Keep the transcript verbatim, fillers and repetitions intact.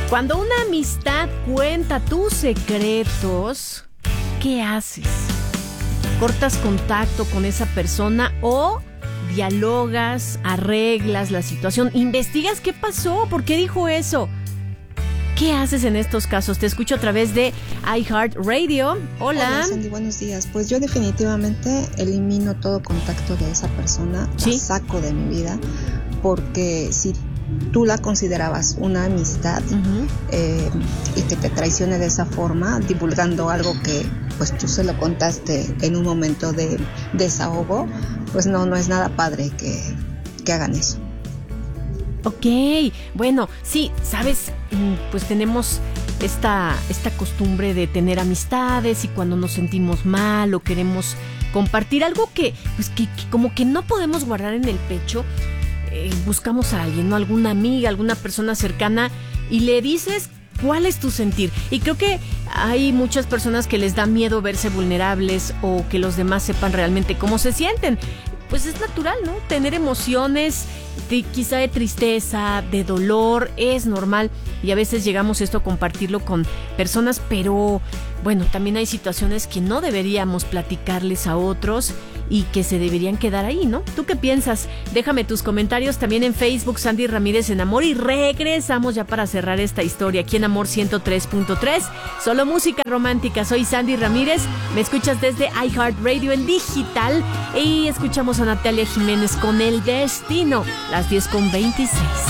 Cuando una amistad cuenta tus secretos, ¿qué haces? ¿Cortas contacto con esa persona o dialogas, arreglas la situación, investigas qué pasó, por qué dijo eso? ¿Qué haces en estos casos? Te escucho a través de iHeartRadio. Hola. Hola, Sandy, buenos días. Pues yo definitivamente elimino todo contacto de esa persona, ¿Sí? La saco de mi vida, porque si tú la considerabas una amistad, uh-huh. eh, y que te traicione de esa forma, divulgando algo que pues tú se lo contaste en un momento de desahogo, pues no, no es nada padre que, que hagan eso. Ok, bueno, sí, sabes, pues tenemos esta, esta costumbre de tener amistades y cuando nos sentimos mal o queremos compartir algo que, pues que, que como que no podemos guardar en el pecho, eh, buscamos a alguien, ¿no? Alguna amiga, alguna persona cercana y le dices cuál es tu sentir. Y creo que hay muchas personas que les da miedo verse vulnerables o que los demás sepan realmente cómo se sienten. Pues es natural, ¿no? Tener emociones, de, quizá de tristeza, de dolor, es normal. Y a veces llegamos esto a compartirlo con personas, pero bueno, también hay situaciones que no deberíamos platicarles a otros y que se deberían quedar ahí, ¿no? ¿Tú qué piensas? Déjame tus comentarios también en Facebook, Sandy Ramírez en Amor, y regresamos ya para cerrar esta historia aquí en Amor ciento tres punto tres. Solo música romántica. Soy Sandy Ramírez. Me escuchas desde iHeartRadio en digital y escuchamos a Natalia Jiménez con El Destino, las diez con veintiséis.